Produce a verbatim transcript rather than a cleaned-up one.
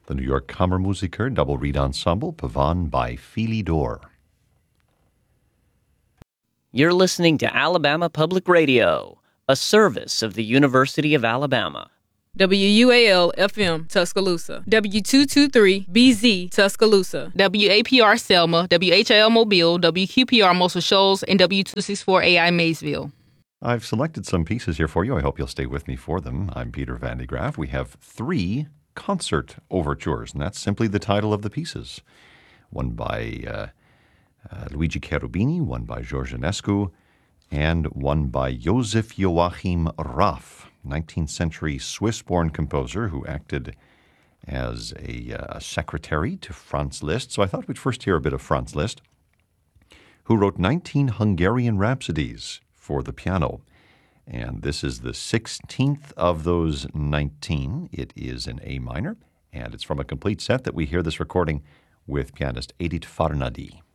The New York Kammermusiker Double Reed Ensemble, Pavan by Fili Dor. You're listening to Alabama Public Radio, a service of the University of Alabama. W U A L F M Tuscaloosa, W two twenty-three B Z Tuscaloosa, W A P R Selma, W H I L Mobile, W Q P R Muscle Shoals, and W two sixty-four A I Maysville. I've selected some pieces here for you. I hope you'll stay with me for them. I'm Peter Van de Graaff. We have three concert overtures, and that's simply the title of the pieces. One by uh, uh, Luigi Cherubini, one by George Enescu, and one by Josef Joachim Raff, nineteenth century Swiss-born composer who acted as a uh, secretary to Franz Liszt. So I thought we'd first hear a bit of Franz Liszt, who wrote nineteen Hungarian rhapsodies for the piano. And this is the sixteenth of those nineteen. It is in A minor, and it's from a complete set that we hear this recording with pianist Edith Farnady.